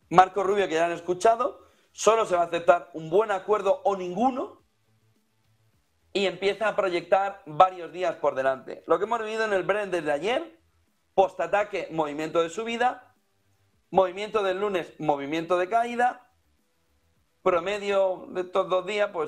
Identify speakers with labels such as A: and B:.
A: Marco Rubio, que ya han escuchado, solo se va a aceptar un buen acuerdo o ninguno y empieza a proyectar varios días por delante. Lo que hemos vivido en el Brent desde ayer, postataque, movimiento de subida, movimiento del lunes, movimiento de caída, promedio de estos 2 días, pues